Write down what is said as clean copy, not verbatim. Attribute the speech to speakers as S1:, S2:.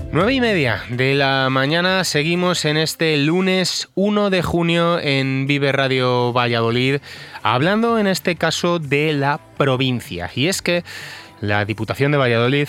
S1: 9:30 de la mañana, seguimos en este lunes 1 de junio en Vive Radio Valladolid, hablando en este caso de la provincia. Y es que la Diputación de Valladolid